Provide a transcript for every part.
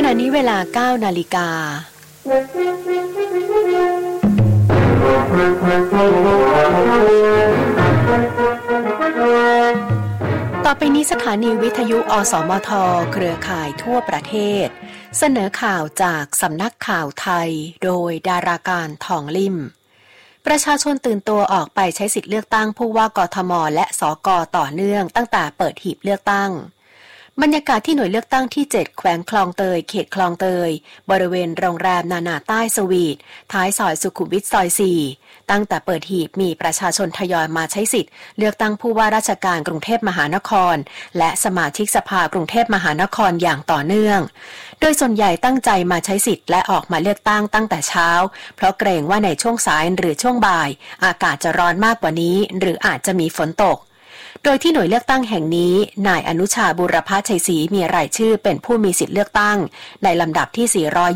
ณะนี้เวลา 9 นาฬิกาต่อไปนี้สถานีวิทยุอสมทเครือข่ายทั่วประเทศเสนอข่าวจากสำนักข่าวไทยโดยดาราการทองลิ่มประชาชนตื่นตัวออกไปใช้สิทธิเลือกตั้งผู้ว่ากทมและสกต่อเนื่องตั้งแต่เปิดหีบเลือกตั้งบรรยากาศที่หน่วยเลือกตั้งที่ 7 แขวงคลองเตยเขตคลองเตยบริเวณโรงแรมนานาใต้สวีทท้ายซอยสุขุมวิทซอย 4ตั้งแต่เปิดหีบมีประชาชนทยอยมาใช้สิทธิ์เลือกตั้งผู้ว่าราชการกรุงเทพมหานครและสมาชิกสภากรุงเทพมหานครอย่างต่อเนื่องโดยส่วนใหญ่ตั้งใจมาใช้สิทธิ์และออกมาเลือกตั้งตั้งแต่เช้าเพราะเกรงว่าในช่วงสายหรือช่วงบ่ายอากาศจะร้อนมากกว่านี้หรืออาจจะมีฝนตกโดยที่หน่วยเลือกตั้งแห่งนี้นายอนุชาบุรพชัยศรีมีรายชื่อเป็นผู้มีสิทธิเลือกตั้งในลำดับที่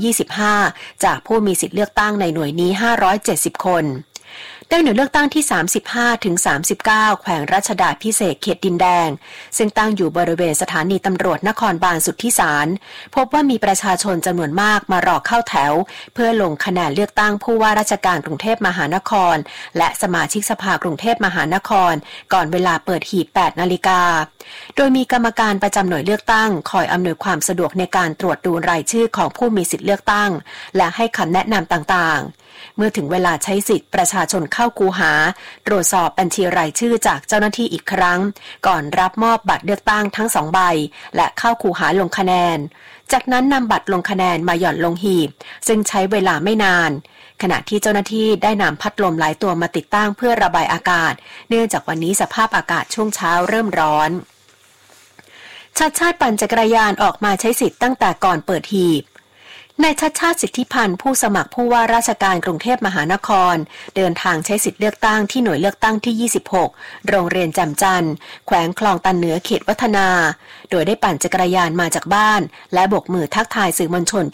425 จากผู้มีสิทธิเลือกตั้งในหน่วยนี้ 570 คนโดยหน่วยเลือกตั้งที่ 35 ถึง 39 แขวงรัชดาภิเษกเขตดินแดงซึ่งตั้งอยู่บริเวณสถานีตำรวจนครบาลสุทธิสารพบว่ามีประชาชนจำนวนมากมารอเข้าแถวเพื่อลงคะแนนเลือกตั้งผู้ว่าราชการกรุงเทพมหานครและสมาชิกสภากรุงเทพมหานครก่อนเวลาเปิดหีบ 8 นาฬิกาโดยมีกรรมการประจำหน่วยเลือกตั้งคอยอำนวยความสะดวกในการตรวจดูรายชื่อของผู้มีสิทธิเลือกตั้งและให้คำแนะนำต่างๆเมื่อถึงเวลาใช้สิทธิประชาชนเข้าคูหาตรวจสอบบัญชีรายชื่อจากเจ้าหน้าที่อีกครั้งก่อนรับมอบบัตรเลือกตั้งทั้ง2ใบและเข้าคูหาลงคะแนนจากนั้นนำบัตรลงคะแนนมาหย่อนลงหีบซึ่งใช้เวลาไม่นานขณะที่เจ้าหน้าที่ได้นำพัดลมหลายตัวมาติดตั้งเพื่อระบายอากาศเนื่องจากวันนี้สภาพอากาศช่วงเช้าเริ่มร้อนชาติปั่นจักรยานออกมาใช้สิทธิ์ตั้งแต่ก่อนเปิดหีบนายชัชชาติสิทธิพันธ์ผู้สมัครผู้ว่าราชการกรุงเทพมหานครเดินทางใช้สิทธิเลือกตั้งที่หน่วยเลือกตั้งที่ 26 โรงเรียนแจ่มจันทร์แขวงคลองตันเหนือเขตวัฒนาโดยได้ปั่นจักรยานมาจากบ้านและโบกมือทักทายสื่อมวลชน